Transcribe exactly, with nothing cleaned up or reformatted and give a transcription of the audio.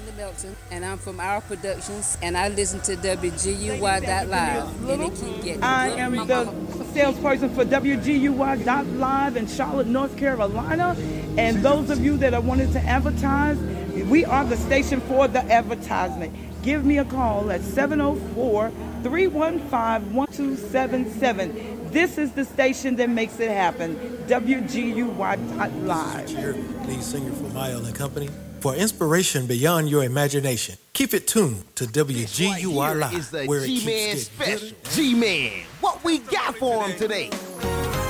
Linda Melton, and I'm from Our Productions, and I listen to W G U Y dot live, and it keep getting I good. am My the mama. salesperson for W G U Y dot live in Charlotte, North Carolina. And those of you that are wanting to advertise, we are the station for the advertisement. Give me a call at seven oh four, three one five, one two seven seven. This is the station that makes it happen. W G U Y dot live. Your lead singer for Mile and Company. For inspiration beyond your imagination, keep it tuned to W G U Y This right here Live, is the where it G-Man keeps getting special. gooder. G-Man, what we got for him today?